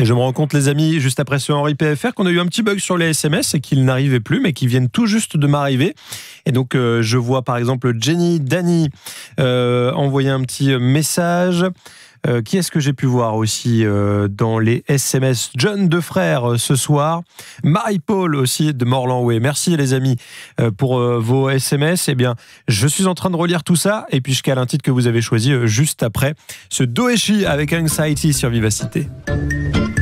Et je me rends compte, les amis, juste après ce Henri PFR, qu'on a eu un petit bug sur les SMS et qu'ils n'arrivaient plus, mais qu'ils viennent tout juste de m'arriver. Et donc, je vois par exemple Jenny, Dani envoyer un petit message. Qui est-ce que j'ai pu voir aussi dans les SMS? John Defrère ce soir. Marie-Paul aussi de Morlanway. Merci les amis pour vos SMS. Eh bien, je suis en train de relire tout ça et puis je cale un titre que vous avez choisi juste après. Ce Doeshi avec Anxiety sur Vivacité.